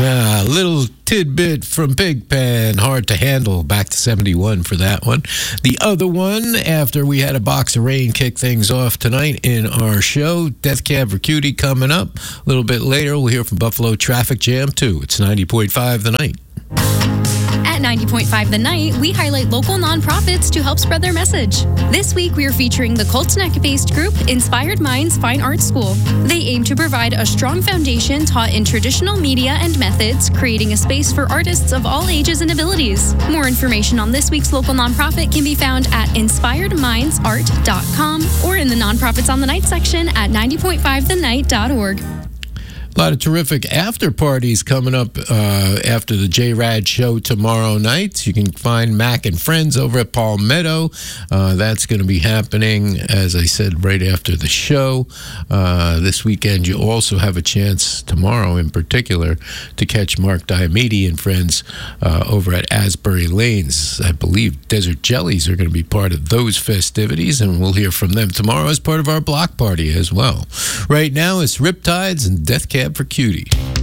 A little tidbit from Pigpen, hard to handle, back to 71 for that one. The other one, after we had a box of rain kick things off tonight in our show, Death Cab for Cutie coming up. A little bit later, we'll hear from Buffalo Traffic Jam too. It's 90.5 The Night. At 90.5 The Night, we highlight local nonprofits to help spread their message. This week, we are featuring the Colts Neck-based group Inspired Minds Fine Arts School. They aim to provide a strong foundation taught in traditional media and methods, creating a space for artists of all ages and abilities. More information on this week's local nonprofit can be found at inspiredmindsart.com or in the Nonprofits on the Night section at 90.5thenight.org. A lot of terrific after parties coming up after the J-Rad show tomorrow night. You can find Mac and Friends over at Palmetto. That's going to be happening, as I said, right after the show. This weekend, you also have a chance, tomorrow in particular, to catch Mark Diomede and Friends over at Asbury Lanes. I believe Desert Jellies are going to be part of those festivities, and we'll hear from them tomorrow as part of our block party as well. Right now, it's Riptides and Death Cab for Cutie.